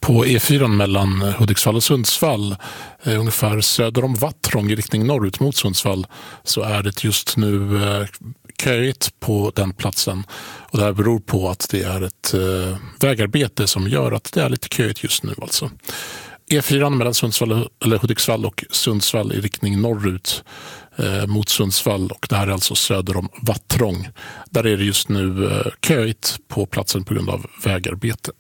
På E4 mellan Hudiksvall och Sundsvall, ungefär söder om Vattrång i riktning norrut mot Sundsvall, så är det just nu köigt på den platsen. Och det här beror på att det är ett vägarbete som gör att det är lite köigt just nu alltså. E4 mellan Hudiksvall och Sundsvall i riktning norrut mot Sundsvall, och det här är alltså söder om Vattrång. Där är det just nu köigt på platsen på grund av vägarbete.